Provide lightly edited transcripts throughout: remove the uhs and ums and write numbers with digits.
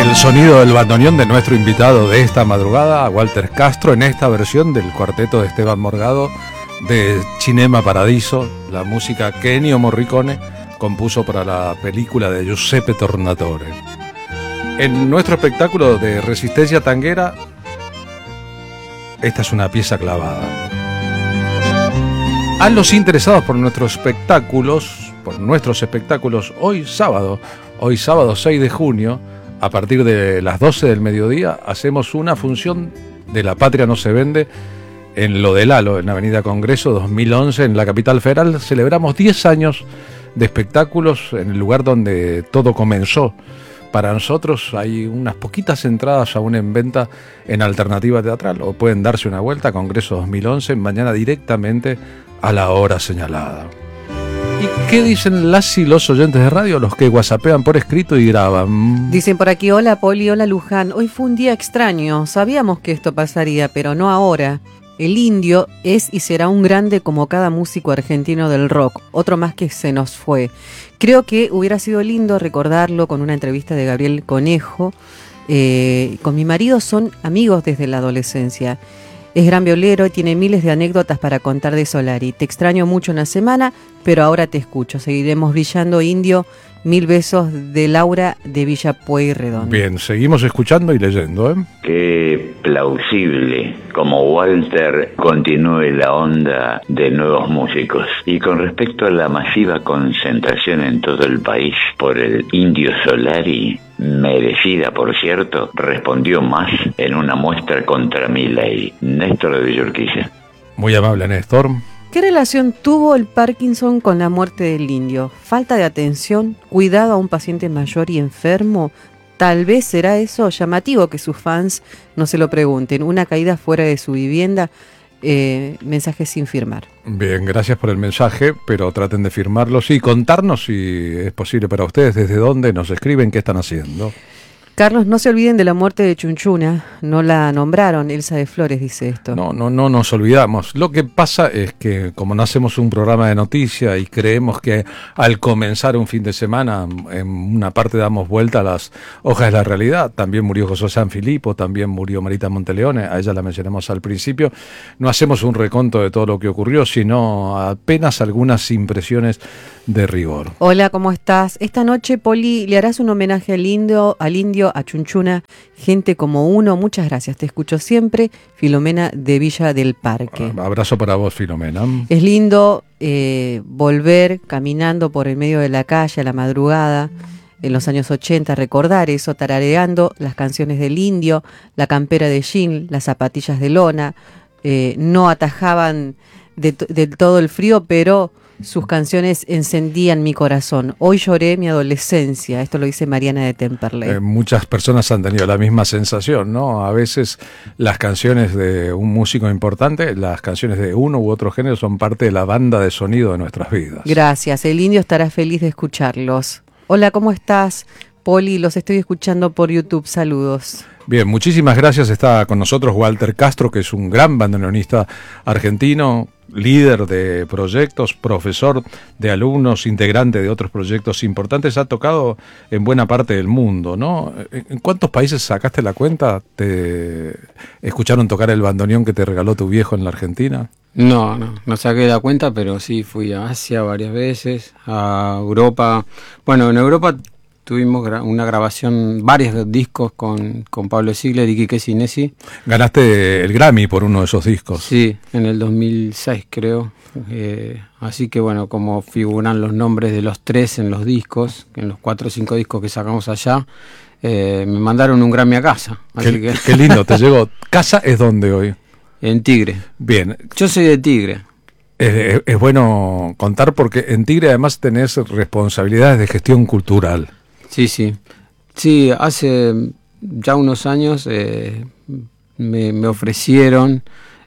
El sonido del bandoneón de nuestro invitado de esta madrugada, Walter Castro, en esta versión del cuarteto de Esteban Morgado de Cinema Paradiso, la música que Ennio Morricone compuso para la película de Giuseppe Tornatore. En nuestro espectáculo de Resistencia Tanguera, esta es una pieza clavada. A los interesados por nuestros espectáculos, hoy sábado 6 de junio, a partir de las 12 del mediodía, hacemos una función de La Patria No Se Vende en Lo de Lalo, en Avenida Congreso 2011, en la capital federal. Celebramos 10 años de espectáculos en el lugar donde todo comenzó. Para nosotros hay unas poquitas entradas aún en venta en Alternativa Teatral, o pueden darse una vuelta a Congreso 2011, mañana directamente a la hora señalada. ¿Y qué dicen las y los oyentes de radio, los que whatsappean por escrito y graban? Dicen por aquí: hola Poli, hola Luján, hoy fue un día extraño, sabíamos que esto pasaría, pero no ahora. El Indio es y será un grande como cada músico argentino del rock, otro más que se nos fue. Creo que hubiera sido lindo recordarlo con una entrevista de Gabriel Conejo. Con mi marido son amigos desde la adolescencia. Es gran violero y tiene miles de anécdotas para contar de Solari. Te extraño mucho una semana, pero ahora te escucho. Seguiremos brillando, Indio. 1000 besos de Laura de Villa Pueyrredón. Bien, seguimos escuchando y leyendo, ¿eh? Qué plausible como Walter continúe la onda de nuevos músicos. Y con respecto a la masiva concentración en todo el país por el Indio Solari, merecida por cierto, respondió más en una muestra contra Milei. Néstor de Villurquiza. Muy amable, Néstor. ¿Qué relación tuvo el Parkinson con la muerte del Indio? ¿Falta de atención? ¿Cuidado a un paciente mayor y enfermo? Tal vez será eso llamativo que sus fans no se lo pregunten. ¿Una caída fuera de su vivienda? Mensaje sin firmar. Bien, gracias por el mensaje, pero traten de firmarlos y contarnos si es posible para ustedes desde dónde nos escriben, qué están haciendo. Carlos, no se olviden de la muerte de Chunchuna, no la nombraron, Elsa de Flores dice esto. No nos olvidamos. Lo que pasa es que como no hacemos un programa de noticias y creemos que al comenzar un fin de semana en una parte damos vuelta a las hojas de la realidad, también murió José Sanfilippo, también murió Marita Monteleone, a ella la mencionamos al principio, no hacemos un reconto de todo lo que ocurrió, sino apenas algunas impresiones de rigor. Hola, ¿cómo estás? Esta noche, Poli, le harás un homenaje al indio, a Chunchuna, gente como uno. Muchas gracias, te escucho siempre. Filomena de Villa del Parque. Abrazo para vos, Filomena. Es lindo volver caminando por el medio de la calle a la madrugada en los años 80, recordar eso, tarareando las canciones del Indio, la campera de jean, las zapatillas de lona. No atajaban del todo el frío, pero sus canciones encendían mi corazón. Hoy lloré mi adolescencia. Esto lo dice Mariana de Temperley. Muchas personas han tenido la misma sensación, ¿no? A veces las canciones de un músico importante, las canciones de uno u otro género son parte de la banda de sonido de nuestras vidas. Gracias. El Indio estará feliz de escucharlos. Hola, ¿cómo estás? Poli, los estoy escuchando por YouTube. Saludos. Bien, muchísimas gracias. Está con nosotros Walter Castro, que es un gran bandoneonista argentino, líder de proyectos, profesor de alumnos, integrante de otros proyectos importantes. Ha tocado en buena parte del mundo, ¿no? ¿En cuántos países sacaste la cuenta? ¿Te escucharon tocar el bandoneón que te regaló tu viejo en la Argentina? No saqué la cuenta, pero sí fui a Asia varias veces, a Europa. Bueno, en Europa tuvimos una grabación, varios discos con Pablo Ziegler y Quique Sinesi. Ganaste el Grammy por uno de esos discos. Sí, en el 2006 creo. Así que bueno, como figuran los nombres de los tres en los discos, en los 4 o 5 discos que sacamos allá, me mandaron un Grammy a casa. Así qué lindo, te llegó. ¿Casa es dónde hoy? En Tigre. Bien. Yo soy de Tigre. Es bueno contar porque en Tigre además tenés responsabilidades de gestión cultural. Sí, hace ya unos años me ofrecieron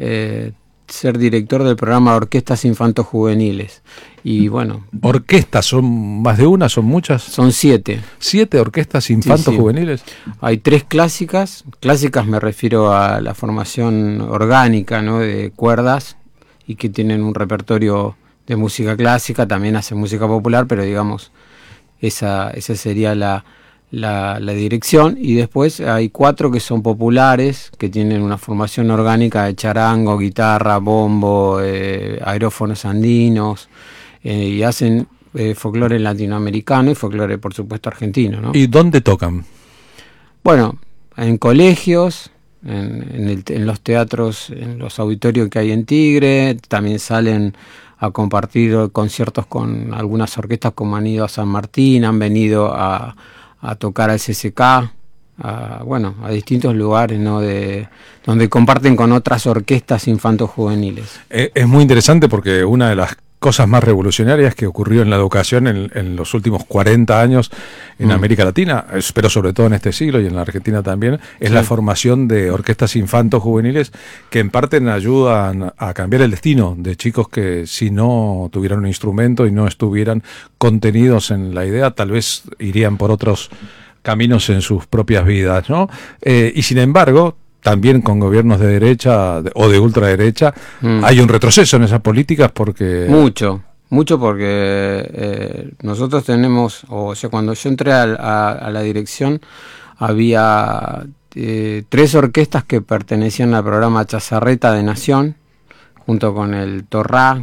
ser director del programa de Orquestas Infanto-Juveniles. Y bueno. ¿Orquestas son más de una? ¿Son muchas? Son 7. ¿7 orquestas infanto-juveniles? Sí. Hay 3 clásicas. Clásicas me refiero a la formación orgánica, ¿no? De cuerdas, y que tienen un repertorio de música clásica, también hacen música popular, pero digamos, esa sería la la dirección, y después hay 4 que son populares, que tienen una formación orgánica de charango, guitarra, bombo, aerófonos andinos, y hacen folclore latinoamericano y folclore, por supuesto, argentino, ¿no? ¿Y dónde tocan? Bueno, en colegios, en los teatros, en los auditorios que hay en Tigre, también salen a compartir conciertos con algunas orquestas, como han ido a San Martín, han venido a tocar al CCK, a distintos lugares, ¿no? Donde comparten con otras orquestas infantos juveniles. Es muy interesante porque una de las cosas más revolucionarias que ocurrió en la educación en los últimos 40 años en América Latina, pero sobre todo en este siglo y en la Argentina también, es la formación de orquestas infantos juveniles que en parte ayudan a cambiar el destino de chicos que, si no tuvieran un instrumento y no estuvieran contenidos en la idea, tal vez irían por otros caminos en sus propias vidas, ¿no? Y sin embargo, también con gobiernos de derecha o de ultraderecha, hay un retroceso en esas políticas porque... Mucho porque nosotros tenemos, o sea, cuando yo entré a la dirección, había 3 orquestas que pertenecían al programa Chazarreta de Nación, junto con el Torrá.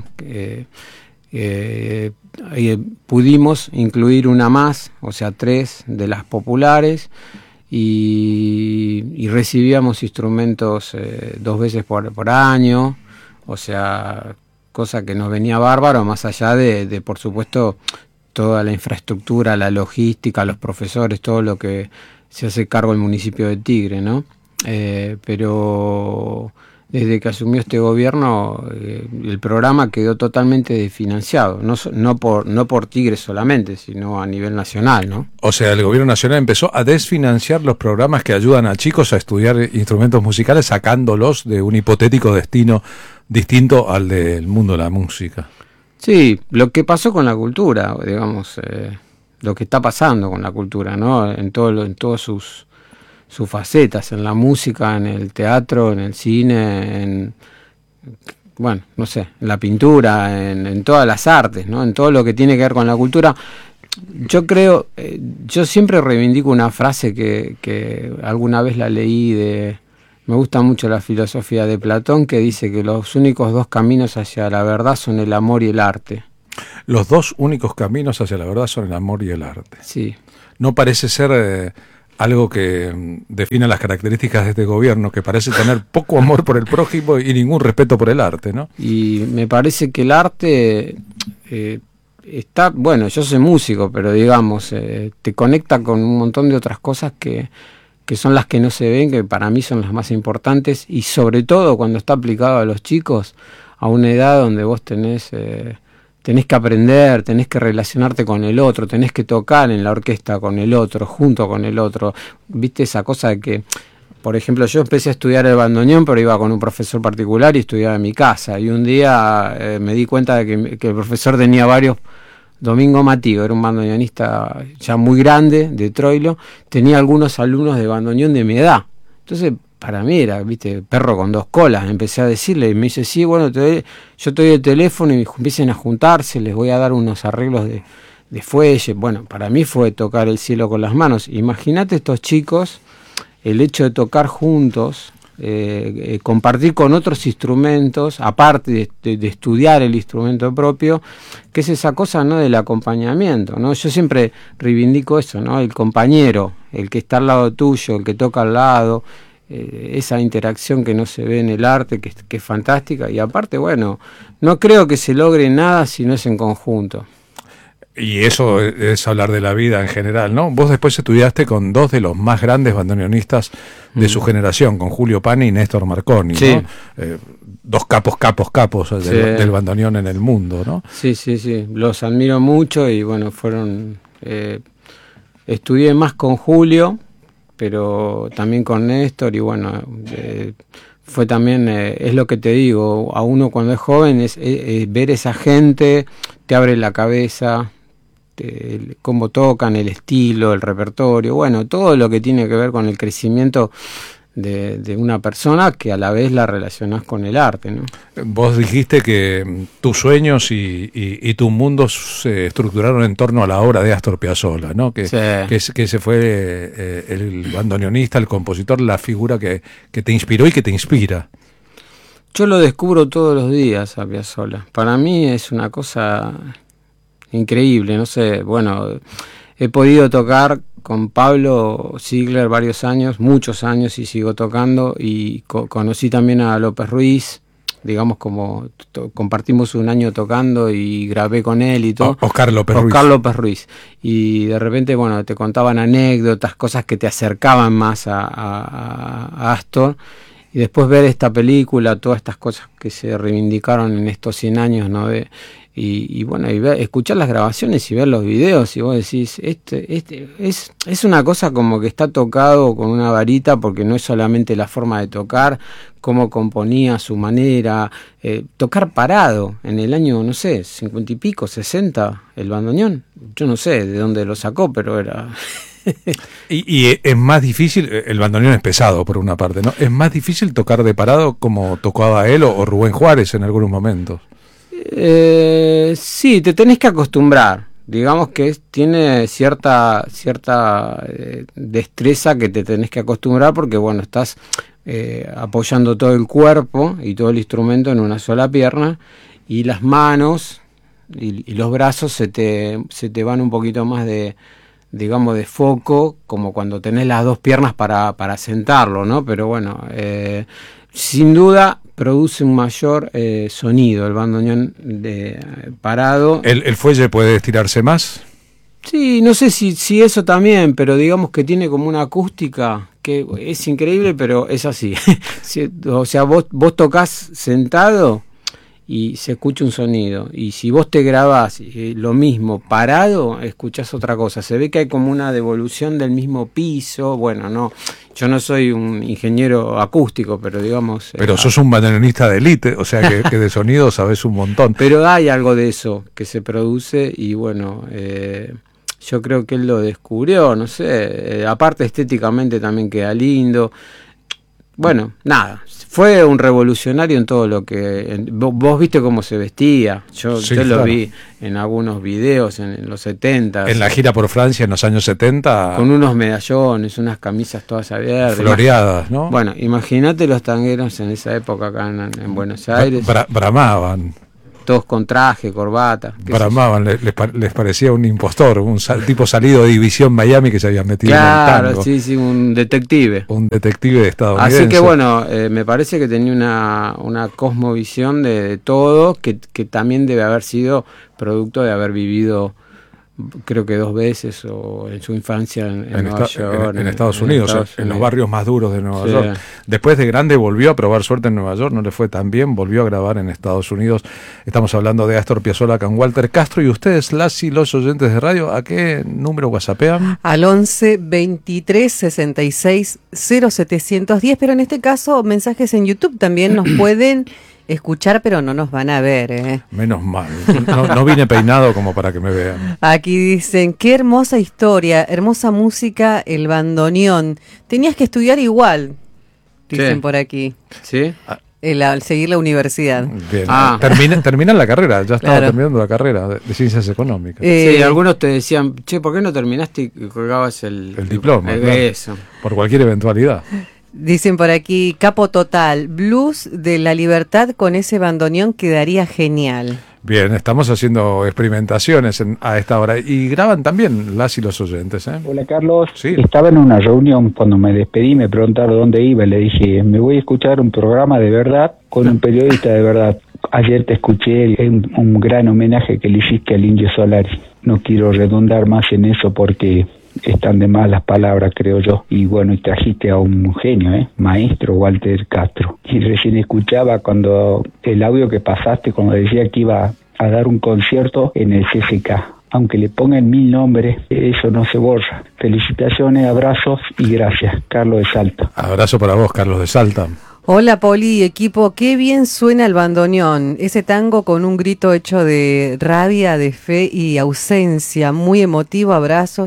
Pudimos incluir una más, o sea, 3 de las populares, y recibíamos instrumentos 2 veces por año, o sea, cosa que nos venía bárbaro, más allá de por supuesto, toda la infraestructura, la logística, los profesores, todo lo que se hace cargo el municipio de Tigre, ¿no? Pero desde que asumió este gobierno, el programa quedó totalmente desfinanciado, no por Tigre solamente, sino a nivel nacional, ¿no? O sea, el gobierno nacional empezó a desfinanciar los programas que ayudan a chicos a estudiar instrumentos musicales, sacándolos de un hipotético destino distinto al del mundo de la música. Sí, lo que pasó con la cultura, digamos, lo que está pasando con la cultura, ¿no? En todas sus facetas, en la música, en el teatro, en el cine, bueno, no sé, en la pintura, en todas las artes, ¿no? En todo lo que tiene que ver con la cultura. Yo creo, yo siempre reivindico una frase que alguna vez la leí me gusta mucho la filosofía de Platón, que dice que los únicos 2 caminos hacia la verdad son el amor y el arte. Los 2 únicos caminos hacia la verdad son el amor y el arte. Sí. No parece ser algo que define las características de este gobierno, que parece tener poco amor por el prójimo y ningún respeto por el arte, ¿no? Y me parece que el arte está, bueno, yo soy músico, pero digamos, te conecta con un montón de otras cosas que son las que no se ven, que para mí son las más importantes, y sobre todo cuando está aplicado a los chicos, a una edad donde vos tenés que aprender, tenés que relacionarte con el otro, tenés que tocar en la orquesta con el otro, junto con el otro. ¿Viste esa cosa de que, por ejemplo, yo empecé a estudiar el bandoneón, pero iba con un profesor particular y estudiaba en mi casa, y un día me di cuenta de que el profesor tenía varios... Domingo Matío era un bandoneonista ya muy grande, de Troilo, tenía algunos alumnos de bandoneón de mi edad. Entonces, para mí era, viste, perro con 2 colas. Empecé a decirle, y me dice, sí, bueno, yo te doy el teléfono y empiecen a juntarse, les voy a dar unos arreglos de fuelle. Bueno, para mí fue tocar el cielo con las manos. Imagínate estos chicos, el hecho de tocar juntos, compartir con otros instrumentos, aparte de estudiar el instrumento propio, que es esa cosa, ¿no?, del acompañamiento, ¿no? Yo siempre reivindico eso, ¿no? El compañero, el que está al lado tuyo, el que toca al lado, esa interacción que no se ve en el arte, que es fantástica, y aparte, bueno, no creo que se logre nada si no es en conjunto. Y eso es hablar de la vida en general, ¿no? Vos después estudiaste con 2 de los más grandes bandoneonistas de su generación, con Julio Pani y Néstor Marconi, sí, ¿no? 2 capos del bandoneón en el mundo, ¿no? Sí, los admiro mucho y bueno, fueron... estudié más con Julio, pero también con Néstor, y bueno... fue también, es lo que te digo, a uno cuando es joven es ver esa gente, te abre la cabeza, cómo tocan, el estilo, el repertorio, bueno, todo lo que tiene que ver con el crecimiento de una persona que a la vez la relacionás con el arte, ¿no? Vos dijiste que tus sueños y tu mundo se estructuraron en torno a la obra de Astor Piazzolla, ¿no? Que ese fue el bandoneonista, el compositor, la figura que te inspiró y que te inspira. Yo lo descubro todos los días a Piazzolla. Para mí es una cosa increíble, no sé, bueno, he podido tocar con Pablo Ziegler varios años, muchos años, y sigo tocando, y conocí también a López Ruiz, digamos, como compartimos un año tocando y grabé con él y todo. Oscar López Ruiz. Y de repente, bueno, te contaban anécdotas, cosas que te acercaban más a Astor. Y después ver esta película, todas estas cosas que se reivindicaron en estos 100 años, ¿no? Y bueno, escuchar las grabaciones y ver los videos, y vos decís, es una cosa como que está tocado con una varita, porque no es solamente la forma de tocar, cómo componía, su manera, tocar parado en el año, no sé, 50 y pico, 60, el bandoneón. Yo no sé de dónde lo sacó, pero era... y es más difícil, el bandoneón es pesado por una parte, ¿no? Es más difícil tocar de parado como tocaba él o Rubén Juárez en algunos momentos. Sí, te tenés que acostumbrar. Digamos que tiene cierta destreza que te tenés que acostumbrar, porque bueno, estás apoyando todo el cuerpo y todo el instrumento en una sola pierna, y las manos y los brazos se te van un poquito más de foco, como cuando tenés las dos piernas para sentarlo, ¿no? Pero bueno, sin duda produce un mayor sonido el bandoneón parado. ¿El fuelle puede estirarse más? Sí, no sé si eso también, pero digamos que tiene como una acústica que es increíble, pero es así. O sea, vos tocás sentado y se escucha un sonido, y si vos te grabás lo mismo parado, escuchás otra cosa. Se ve que hay como una devolución del mismo piso. Bueno, no, yo no soy un ingeniero acústico, pero digamos... Pero sos un bandoneonista de élite, o sea que de sonido sabés un montón. Pero hay algo de eso que se produce, y bueno, yo creo que él lo descubrió, no sé, aparte estéticamente también queda lindo. Bueno, nada, fue un revolucionario en todo lo que... Vos viste cómo se vestía, yo lo vi en algunos videos en los 70. En la gira por Francia en los años 70. Con unos medallones, unas camisas todas abiertas. Floreadas, ¿no? Bueno, imagínate los tangueros en esa época acá en Buenos Aires. Bramaban. Todos con traje, corbata. Bramaban, les parecía un impostor, un tipo salido de División Miami que se había metido en el tango. Claro, sí, un detective. Un detective estadounidense. Así que bueno, me parece que tenía una cosmovisión de todo, que también debe haber sido producto de haber vivido, creo que 2 veces, o en su infancia en Nueva York. En Estados Unidos, en los barrios más duros de Nueva York. Después de grande volvió a probar suerte en Nueva York, no le fue tan bien, volvió a grabar en Estados Unidos. Estamos hablando de Astor Piazzolla con Walter Castro, y ustedes, las y los oyentes de radio, ¿a qué número whatsappean? Al 11 23 66 0710, pero en este caso mensajes en YouTube también nos pueden escuchar, pero no nos van a ver. Menos mal, no vine peinado como para que me vean. Aquí dicen, qué hermosa historia, hermosa música, el bandoneón. Tenías que estudiar igual, dicen por aquí. ¿Sí? Al seguir la universidad. Bien. Terminan la carrera, ya estaba terminando la carrera de Ciencias Económicas. Sí, algunos te decían, che, ¿por qué no terminaste y colgabas el diploma? Eso. Por cualquier eventualidad. Dicen por aquí, capo total, blues de la libertad con ese bandoneón quedaría genial. Bien, estamos haciendo experimentaciones a esta hora, y graban también las y los oyentes. Hola Carlos, sí. Estaba en una reunión, cuando me despedí me preguntaron dónde iba, le dije, me voy a escuchar un programa de verdad con un periodista de verdad. Ayer te escuché un gran homenaje que le hiciste al Indio Solari. No quiero redundar más en eso porque están de más las palabras, creo yo. Y bueno, y trajiste a un genio, maestro Walter Castro. Y recién escuchaba cuando el audio que pasaste, cuando decía que iba a dar un concierto en el CCK. Aunque le pongan 1000 nombres, eso no se borra. Felicitaciones, abrazos y gracias. Carlos de Salta. Abrazo para vos, Carlos de Salta. Hola Poli, equipo, qué bien suena el bandoneón, ese tango con un grito hecho de rabia, de fe y ausencia, muy emotivo, abrazos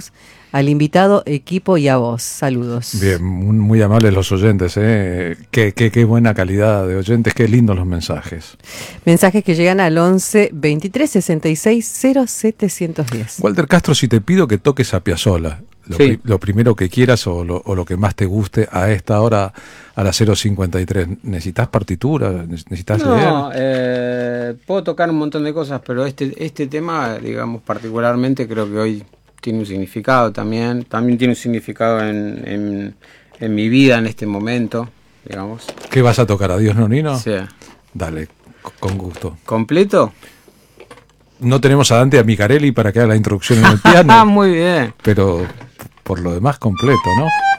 al invitado, equipo y a vos. Saludos. Bien, muy amables los oyentes, ¿eh? Qué buena calidad de oyentes, qué lindos los mensajes. Mensajes que llegan al 11 23 66 0710. Walter Castro, si te pido que toques a Piazzolla, lo primero que quieras o lo que más te guste a esta hora, a las 0:53, ¿necesitas partitura? ¿Necesitas leer? Puedo tocar un montón de cosas, pero este tema, digamos, particularmente creo que hoy tiene un significado también tiene un significado en mi vida en este momento, digamos. ¿Qué vas a tocar? ¿Adiós Nonino? Sí. Dale, con gusto. ¿Completo? No tenemos a Dante Amicarelli para que haga la introducción en el piano. Muy bien. Pero por lo demás completo, ¿no?